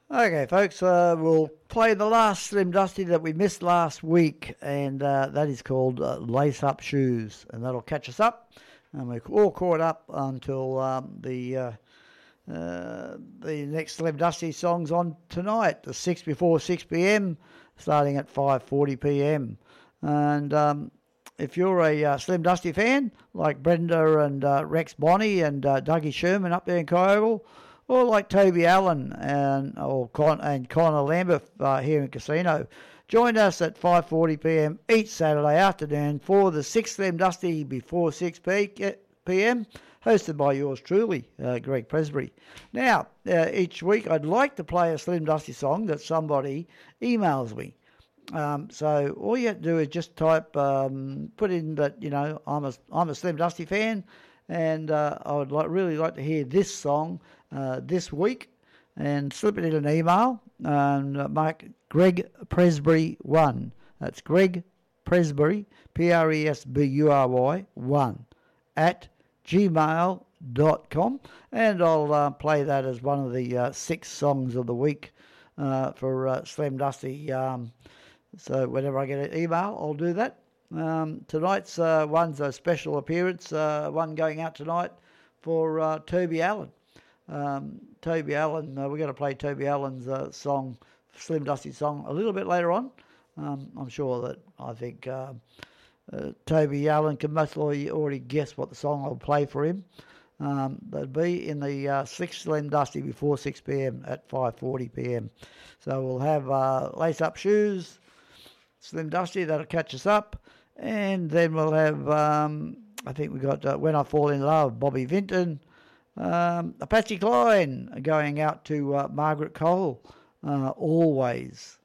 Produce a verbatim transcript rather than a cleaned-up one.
Okay, folks, uh, we'll play the last Slim Dusty that we missed last week, and uh, that is called uh, Lace Up Shoes, and that'll catch us up, and we're all caught up until um, the uh, uh, the next Slim Dusty song's on tonight, the six before six p.m, starting at five forty p.m. And um, if you're a uh, Slim Dusty fan, like Brenda and uh, Rex Bonney and uh, Dougie Sherman up there in Kyogle, or like Toby Allen and or Con, and Connor Lambert uh, here in Casino, join us at five forty p.m. each Saturday afternoon for the sixth Slim Dusty before six p.m, hosted by yours truly, uh, Greg Presbury. Now, uh, each week I'd like to play a Slim Dusty song that somebody emails me. Um, so all you have to do is just type, um, put in that, you know, I'm a, I'm a Slim Dusty fan, and uh, I would like, really like to hear this song uh, this week, and slip it in an email, and uh, mark Greg Presbury one. That's Greg Presbury, P R E S B U R Y one, at gmail dot com, and I'll uh, play that as one of the uh, six songs of the week uh, for uh, Slim Dusty. Um, so whenever I get an email, I'll do that. Um, tonight's uh, one's a special appearance, uh, one going out tonight for uh, Toby Allen. Um, Toby Allen, uh, we're going to play Toby Allen's uh, song, Slim Dusty song, a little bit later on. Um, I'm sure that I think uh, uh, Toby Allen can most likely already guess what the song I'll play for him. Um, that'll be in the uh, sixth Slim Dusty before six p.m. at five forty p.m. So we'll have uh, Lace Up Shoes, Slim Dusty, that'll catch us up. And then we'll have, um, I think we got uh, When I Fall in Love, Bobby Vinton, um, Apache Klein going out to uh, Margaret Cole, uh, Always.